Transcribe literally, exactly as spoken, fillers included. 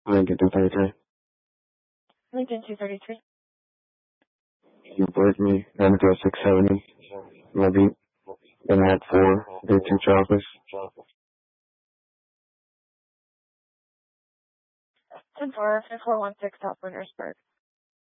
Lincoln two thirty-three. Lincoln two thirty-three. You break me, then go six seventy. Maybe, then add four, do two chocolates. ten four, four one six South Wintersburg.